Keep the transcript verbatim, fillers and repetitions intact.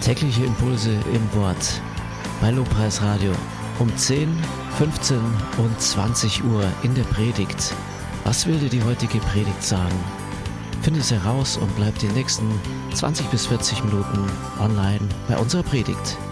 Tägliche Impulse im Wort bei Lobpreis Radio um zehn, fünfzehn und zwanzig Uhr in der Predigt. Was will dir die heutige Predigt sagen? Finde es heraus und bleib die nächsten zwanzig bis vierzig Minuten online bei unserer Predigt.